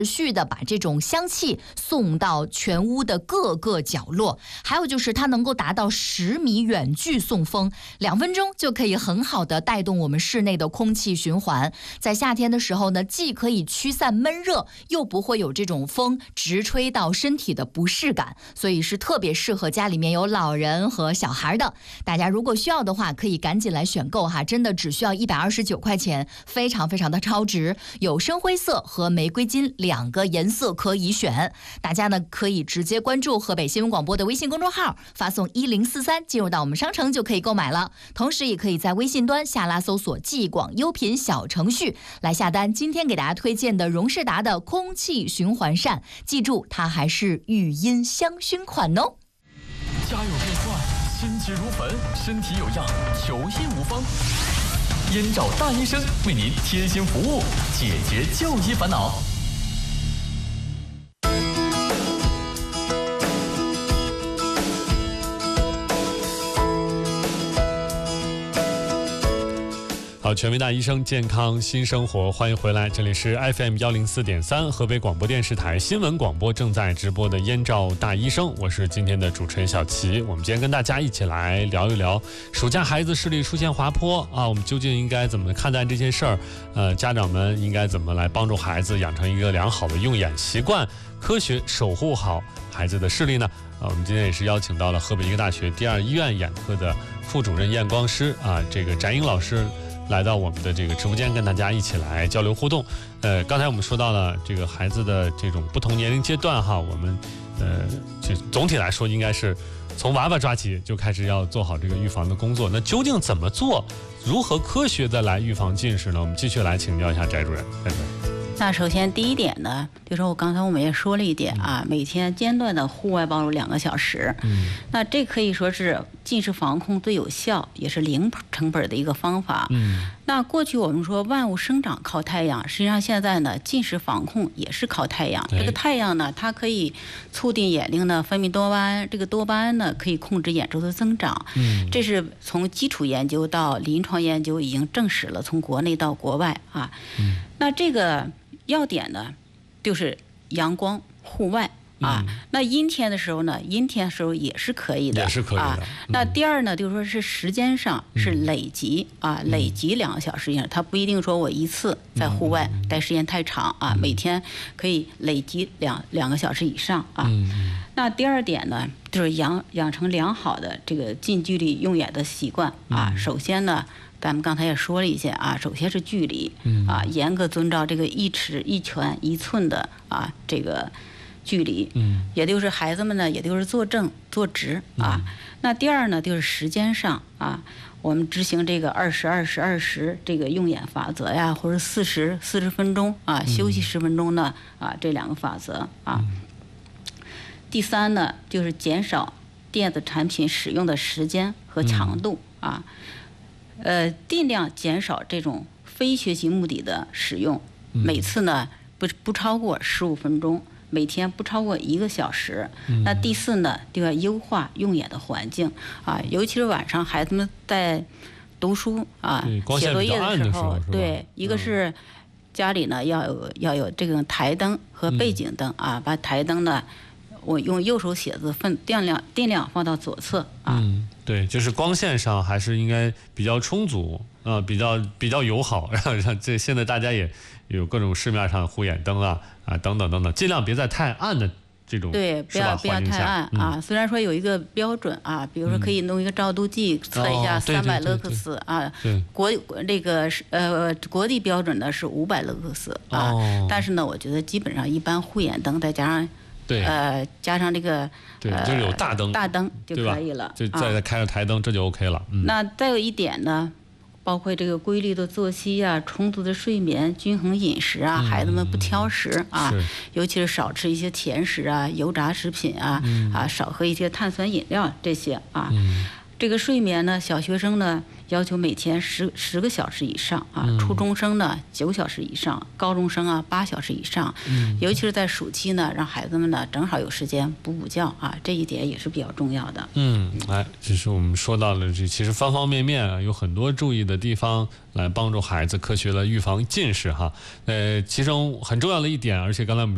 持续的把这种香气送到全屋的各个角落，还有就是它能够达到10米远距送风，2分钟就可以很好的带动我们室内的空气循环。在夏天的时候呢，既可以驱散闷热，又不会有这种风直吹到身体的不适感，所以是特别适合家里面有老人和小孩的。大家如果需要的话，可以赶紧来选购哈，真的只需要129块钱，非常非常的超值。有深灰色和玫瑰金2个颜色可以选，大家呢可以直接关注河北新闻广播的微信公众号，发送1043进入到我们商城就可以购买了。同时也可以在微信端下拉搜索既广优品小程序来下单今天给大家推荐的荣仕达的空气循环扇，记住它还是语音香薰款哦。 家有变幻，心急如焚，身体有恙，求医无方。燕赵大医生为您贴心服务，解决就医烦恼。 好，权威大医生，健康新生活，欢迎回来，这里是 FM 104.3河北广播电视台新闻广播正在直播的燕赵大医生，我是今天的主持人小齐。我们今天跟大家一起来聊一聊暑假孩子视力出现滑坡啊，我们究竟应该怎么看待这件事儿？家长们应该怎么来帮助孩子养成一个良好的用眼习惯，科学守护好孩子的视力呢？我们今天也是邀请到了河北医科大学第2医院眼科的副主任验光师啊，这个翟英老师来到我们的这个直播间，跟大家一起来交流互动。刚才我们说到了这个孩子的这种不同年龄阶段哈，我们就总体来说应该是从娃娃抓起就开始要做好这个预防的工作。那究竟怎么做？如何科学的来预防近视呢？我们继续来请教一下翟主任。 那首先第一点呢，就是刚才我们也说了一点啊，每天间断的户外暴露2个小时。那这可以说是近视防控最有效，也是零成本的一个方法。那过去我们说万物生长靠太阳，实际上现在呢，近视防控也是靠太阳。这个太阳呢，它可以促进眼睛呢分泌多巴胺，这个多巴胺呢可以控制眼周的增长。这是从基础研究到临床研究已经证实了，从国内到国外啊。那这个要点呢，就是阳光户外啊。那阴天的时候呢，阴天的时候也是可以的， 也是可以的啊。 那第二呢，就是说是时间上是累积啊，累积2个小时以上，它不一定说我一次在户外待时间太长啊，每天可以累积两个小时以上啊。那第二点呢，就是养成良好的这个近距离用眼的习惯啊。首先呢，咱们刚才也说了一些啊，首先是距离啊，严格遵照这个1尺1拳1寸的啊这个距离，也就是孩子们呢，也就是坐正坐直啊。那第二呢，就是时间上啊，我们执行这个20-20-20这个用眼法则呀，或者40分钟啊，休息10分钟呢啊，这2个法则啊。第三呢，就是减少电子产品使用的时间和强度啊。尽量减少这种非学习目的的使用，每次呢不超过15分钟，每天不超过1个小时。那第四呢，就要优化用眼的环境啊，尤其是晚上孩子们在读书啊、写作业的时候，对，一个是家里呢要有这个台灯和背景灯啊，把台灯呢，我用右手写字电量放到左侧啊。 对，就是光线上还是应该比较充足比较友好，让这现在大家也有各种市面上护眼灯啊等等，尽量别在太暗的这种对，不要太暗啊。虽然说有一个标准啊，比如说可以弄一个照度计测一下300勒克斯啊，国际标准呢是500勒克斯啊，但是呢，我觉得基本上一般护眼灯再加上。加上这个就是有大灯就可以了， 就再开着台灯，这就 OK 了。 那再有一点呢，包括这个规律的作息啊、充足的睡眠、均衡饮食啊，孩子们不挑食啊，尤其是少吃一些甜食啊、油炸食品啊，少喝一些碳酸饮料这些啊。这个睡眠呢，小学生呢要求每天10个小时以上啊，初中生呢9小时以上，高中生啊8小时以上。尤其是在暑期呢，让孩子们呢正好有时间补觉啊，这一点也是比较重要的。 这是我们说到了这其实方方面面啊，有很多注意的地方来帮助孩子科学的预防近视哈。其中很重要的一点，而且刚才我们